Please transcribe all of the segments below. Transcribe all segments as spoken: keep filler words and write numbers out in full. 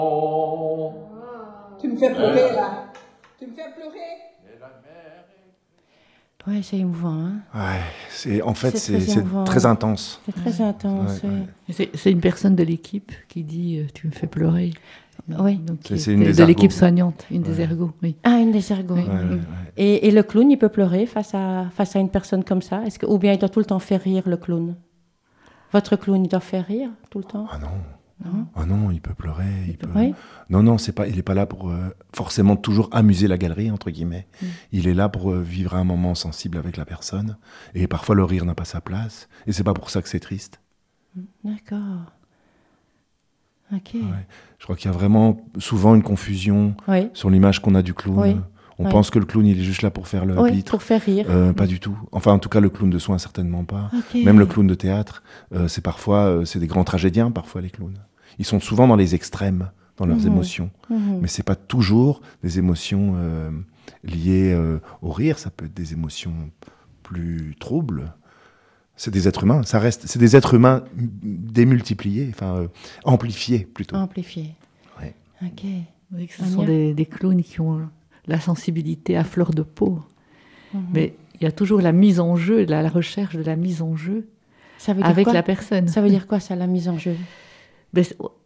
Tu me fais pleurer là. Tu me fais pleurer. Ouais, c'est émouvant, hein. Ouais, c'est, en fait, c'est, c'est, très, c'est très intense. C'est très intense, ouais, oui. ouais. C'est, c'est une personne de l'équipe qui dit euh, « tu me fais pleurer ». Oui. Donc, C'est, c'est est, une des de ergots. l'équipe soignante, une ouais. des ergots, oui. Ah, une des ergots. Ouais, ouais, ouais. Et, et le clown, il peut pleurer face à, face à une personne comme ça? Est-ce que, ou bien il doit tout le temps faire rire, le clown? Votre clown, il doit faire rire tout le temps? Ah non. Non. Ah non, il peut pleurer. Il peut... Oui. Non, non, c'est pas, il n'est pas là pour euh, forcément toujours amuser la galerie, entre guillemets. Mm. Il est là pour euh, vivre un moment sensible avec la personne. Et parfois, le rire n'a pas sa place. Et c'est pas pour ça que c'est triste. D'accord. Ok. Ouais. Je crois qu'il y a vraiment souvent une confusion oui. sur l'image qu'on a du clown. Oui. On oui. pense que le clown, il est juste là pour faire le oui, pitre. pour faire rire. Euh, pas oui. du tout. Enfin, en tout cas, le clown de soins, certainement pas. Okay. Même le clown de théâtre, euh, c'est parfois, euh, c'est des grands tragédiens, parfois, les clowns. Ils sont souvent dans les extrêmes, dans leurs mmh. émotions. Mmh. Mais c'est pas toujours des émotions euh, liées euh, au rire. Ça peut être des émotions plus troubles. C'est des êtres humains. Ça reste, c'est des êtres humains démultipliés, enfin euh, amplifiés plutôt. Amplifiés. Ouais. Ok. Oui, ce sont des, des clowns qui ont la sensibilité à fleur de peau. Mmh. Mais il y a toujours la mise en jeu, la, la recherche de la mise en jeu ça veut dire avec quoi? la personne. Ça veut dire quoi, ça, la mise en jeu? Ben,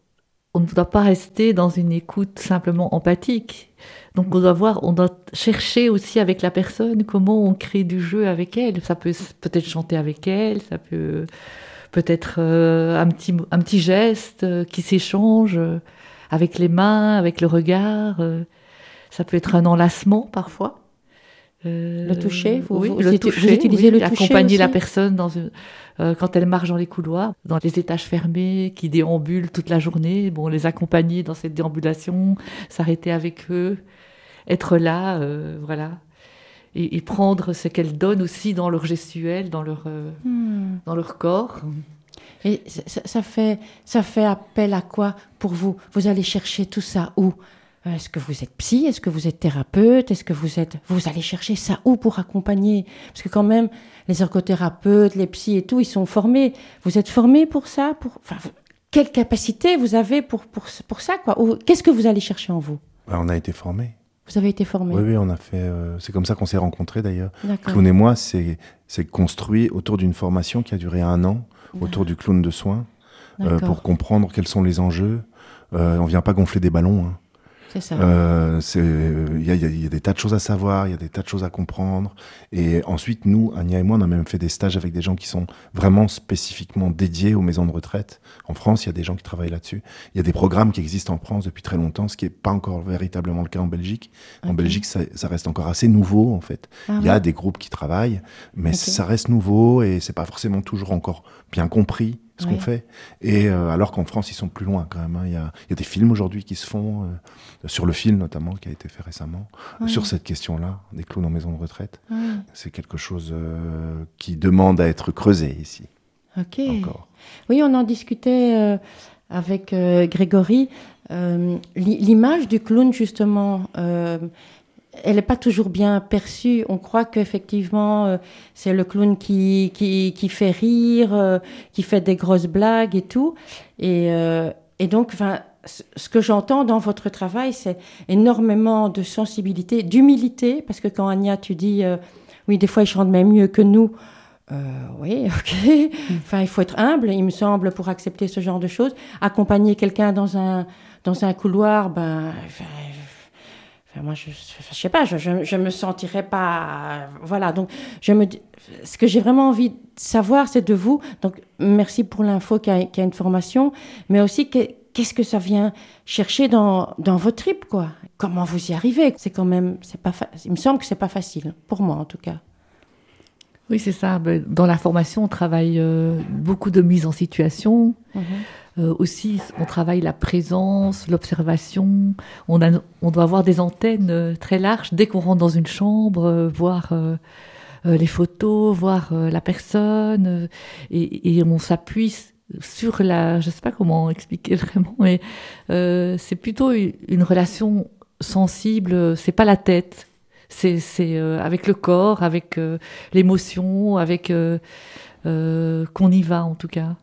on ne doit pas rester dans une écoute simplement empathique. Donc on doit voir, on doit chercher aussi avec la personne comment on crée du jeu avec elle. Ça peut peut-être chanter avec elle, ça peut peut-être euh, un petit un petit geste euh, qui s'échange euh, avec les mains, avec le regard. Euh, ça peut être un enlacement parfois. Euh, le toucher, vous, oui, vous, le vous, toucher, vous utilisez oui, le toucher accompagner aussi? la personne dans une, euh, quand elle marche dans les couloirs, dans les étages fermés, qui déambulent toute la journée. Bon, les accompagner dans cette déambulation, s'arrêter avec eux, être là, euh, voilà, et, et prendre ce qu'elles donnent aussi dans leur gestuelle, dans leur, euh, hmm. dans leur corps. Et ça, ça fait, ça fait appel à quoi pour vous? Vous allez chercher tout ça où? Est-ce que vous êtes psy? Est-ce que vous êtes thérapeute? Est-ce que vous êtes... Vous allez chercher ça où pour accompagner? Parce que quand même, les ergothérapeutes, les psys et tout, ils sont formés. Vous êtes formés pour ça? Pour... Enfin, quelle capacité vous avez pour, pour, pour ça, quoi? Ou, qu'est-ce que vous allez chercher en vous? Ben, on a été formés. Vous avez été formés? Oui, oui, on a fait... Euh, c'est comme ça qu'on s'est rencontrés, d'ailleurs. D'accord. Clown et moi, c'est, c'est construit autour d'une formation qui a duré un an, autour ah. du clown de soins, euh, pour comprendre quels sont les enjeux. Euh, on ne vient pas gonfler des ballons, hein. C'est ça. Euh, c'est, il y a, y a, y a des tas de choses à savoir, il y a des tas de choses à comprendre. Et ensuite, nous, Anya et moi, on a même fait des stages avec des gens qui sont vraiment spécifiquement dédiés aux maisons de retraite. En France, il y a des gens qui travaillent là-dessus. Il y a des programmes qui existent en France depuis très longtemps, ce qui n'est pas encore véritablement le cas en Belgique. Okay. En Belgique, ça, ça reste encore assez nouveau, en fait. Ah, il y a ouais. des groupes qui travaillent, mais okay. ça reste nouveau et c'est pas forcément toujours encore bien compris ce oui. qu'on fait. Et euh, alors qu'en France, ils sont plus loin quand même. Hein. Il y a, il y a des films aujourd'hui qui se font, euh, sur le film notamment, qui a été fait récemment, oui. sur cette question-là, des clowns en maison de retraite. Oui. C'est quelque chose euh, qui demande à être creusé ici. Ok. Encore. Oui, on en discutait euh, avec euh, Grégory. Euh, l'image du clown, justement, euh, elle n'est pas toujours bien perçue. On croit qu'effectivement, euh, c'est le clown qui, qui, qui fait rire, euh, qui fait des grosses blagues et tout. Et, euh, et donc, enfin, ce que j'entends dans votre travail, c'est énormément de sensibilité, d'humilité, parce que quand Anya, tu dis, euh, oui, des fois, ils chantent même mieux que nous. Euh, oui, ok. Enfin, il faut être humble, il me semble, pour accepter ce genre de choses. Accompagner quelqu'un dans un, dans un couloir, ben... Enfin, moi, je, je sais pas, je, je, je me sentirais pas, voilà. Donc, je me, ce que j'ai vraiment envie de savoir, c'est de vous. Donc, merci pour l'info qu'il y a, qu'il y a une formation, mais aussi que, qu'est-ce que ça vient chercher dans, dans vos tripes, quoi. Comment vous y arrivez? C'est quand même, c'est pas, fa- il me semble que c'est pas facile, pour moi en tout cas. Oui, c'est ça. Dans la formation, on travaille euh, beaucoup de mise en situation. Mmh. Euh, aussi, on travaille la présence, l'observation. On, a, on doit avoir des antennes euh, très larges dès qu'on rentre dans une chambre, euh, voir euh, euh, les photos, voir euh, la personne. Euh, et, et on s'appuie sur la... Je ne sais pas comment expliquer vraiment, mais euh, c'est plutôt une relation sensible. C'est pas la tête. C'est, c'est euh, avec le corps, avec euh, l'émotion, avec euh, euh, qu'on y va en tout cas.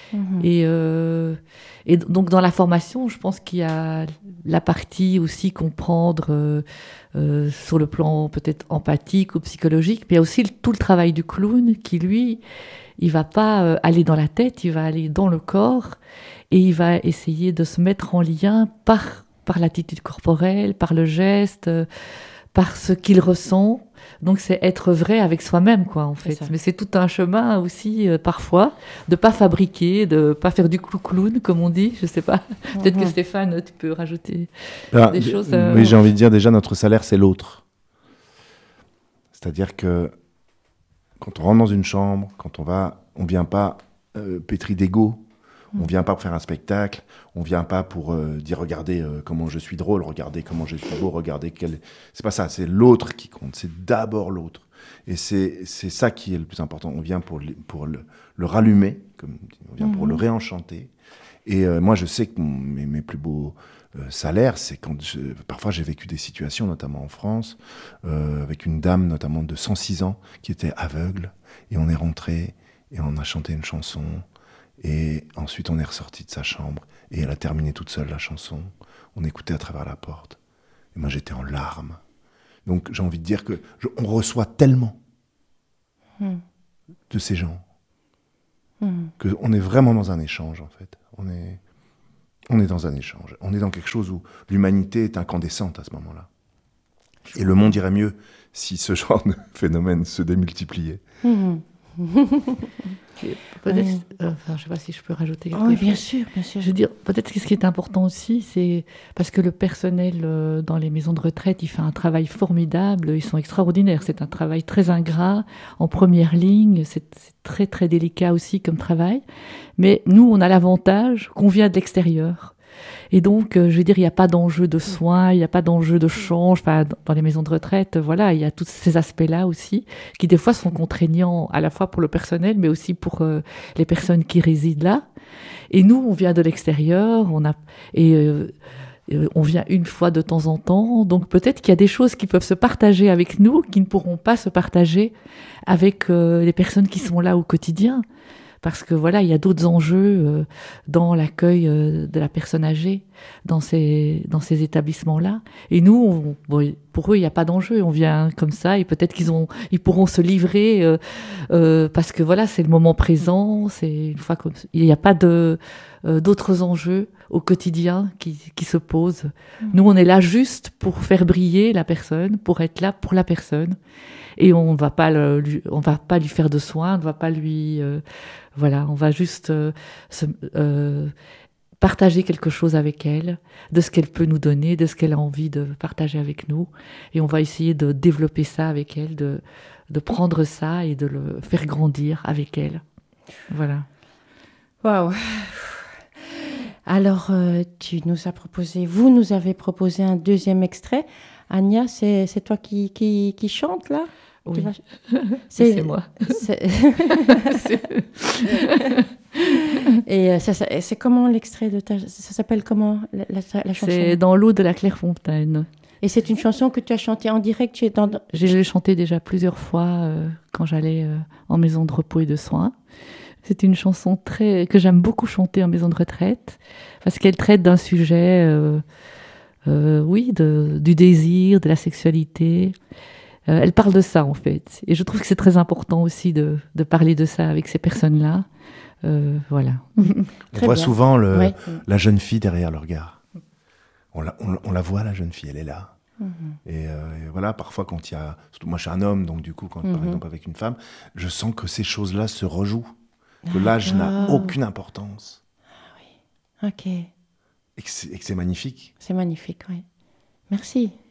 Mhm. Et, euh, et donc dans la formation, je pense qu'il y a la partie aussi comprendre euh, euh, sur le plan peut-être empathique ou psychologique, mais il y a aussi le- tout le travail du clown qui, lui, il va pas euh, aller dans la tête, il va aller dans le corps et il va essayer de se mettre en lien par, par l'attitude corporelle, par le geste, euh, par ce qu'il ressent. Donc c'est être vrai avec soi-même, quoi, en C'est fait. ça. Mais c'est tout un chemin aussi, euh, parfois, de pas fabriquer, de pas faire du clou-clown, comme on dit. Je sais pas. Peut-être que Mhm. Stéphane, tu peux rajouter. Ben, Des d- choses, euh, Oui, j'ai envie de dire déjà, notre salaire, c'est l'autre. C'est-à-dire que quand on rentre dans une chambre, quand on va, on vient pas euh, pétri d'ego, on vient pas pour faire un spectacle, on vient pas pour euh, dire regardez euh, comment je suis drôle, regardez comment je suis beau, regardez quel. C'est pas ça, c'est l'autre qui compte, c'est d'abord l'autre. Et c'est c'est ça qui est le plus important. On vient pour le, pour le, le rallumer, comme on dit, on vient pour Mhm. le réenchanter. Et euh, moi, je sais que mon- mes, mes plus beaux euh, salaires, c'est quand je, parfois j'ai vécu des situations, notamment en France, euh, avec une dame, notamment de cent six ans, qui était aveugle, et on est rentré et on a chanté une chanson. Et ensuite, on est ressorti de sa chambre et elle a terminé toute seule la chanson. On écoutait à travers la porte. Et moi, j'étais en larmes. Donc, j'ai envie de dire que je- on reçoit tellement Mhm. de ces gens Mhm. qu'on est vraiment dans un échange, en fait. On est, on est dans un échange. On est dans quelque chose où l'humanité est incandescente à ce moment-là. Et le monde irait mieux si ce genre de phénomène se démultipliait. Mhm. Peut-être, Oui. euh, enfin, je sais pas si je peux rajouter quelque Oui, chose. bien sûr, bien sûr. Je veux dire, peut-être que ce qui est important aussi, c'est parce que le personnel euh, dans les maisons de retraite, il fait un travail formidable, ils sont extraordinaires. C'est un travail très ingrat, en première ligne, c'est c'est très très délicat aussi comme travail. Mais nous, on a l'avantage qu'on vient de l'extérieur. Et donc, euh, je veux dire, il n'y a pas d'enjeu de soins, il n'y a pas d'enjeu de change. Enfin, dans dans les maisons de retraite, euh, voilà, il y a tous ces aspects-là aussi, qui des fois sont contraignants à la fois pour le personnel, mais aussi pour euh, les personnes qui résident là. Et nous, on vient de l'extérieur, on a et euh, euh, on vient une fois de temps en temps. Donc peut-être qu'il y a des choses qui peuvent se partager avec nous, qui ne pourront pas se partager avec euh, les personnes qui sont là au quotidien. Parce que voilà, il y a d'autres enjeux euh, dans l'accueil euh, de la personne âgée, dans ces, dans ces établissements-là. Et nous, on- bon, pour eux, il n'y a pas d'enjeu. On vient comme ça et peut-être qu'ils ont, ils pourront se livrer euh, euh, parce que voilà, c'est le moment présent. C'est une fois comme il n'y a pas de euh, d'autres enjeux au quotidien qui, qui se posent. Nous, on est là juste pour faire briller la personne, pour être là pour la personne. Et on va pas le, lui, on va pas lui faire de soins, on ne va pas lui, euh, voilà, on va juste euh, se, euh, partager quelque chose avec elle, de ce qu'elle peut nous donner, de ce qu'elle a envie de partager avec nous, et on va essayer de développer ça avec elle, de, de prendre ça et de le faire grandir avec elle. Voilà. Waouh. Alors, euh, tu nous as proposé, vous nous avez proposé un deuxième extrait. Anya, c'est c'est toi qui, qui, qui chante là? Oui, Tu vas- c'est c'est moi. c'est- Et euh, ça, ça- c'est comment l'extrait de ta... Ça s'appelle comment la, la- la chanson? C'est dans l'eau de la Clairefontaine. Et c'est une chanson que tu as chantée en direct? Tu es dans... J'ai chanté déjà plusieurs fois euh, quand j'allais euh, en maison de repos et de soins. C'est une chanson très que j'aime beaucoup chanter en maison de retraite parce qu'elle traite d'un sujet, euh, euh, oui, de, du désir, de la sexualité. Euh, elle parle de ça en fait, et je trouve que c'est très important aussi de, de parler de ça avec ces personnes-là. Euh, voilà. On Très voit bien. souvent le, Ouais. la jeune fille derrière le regard. On la, on, on la voit, la jeune fille, elle est là. Mhm. Et, euh, et voilà, parfois quand il y a... Surtout moi, je suis un homme, donc du coup, quand, Mhm. par exemple avec une femme, je sens que ces choses-là se rejouent. Que l'âge n'a D'accord. aucune importance. Ok, Et que c'est et que c'est magnifique. c'est magnifique, oui. Merci.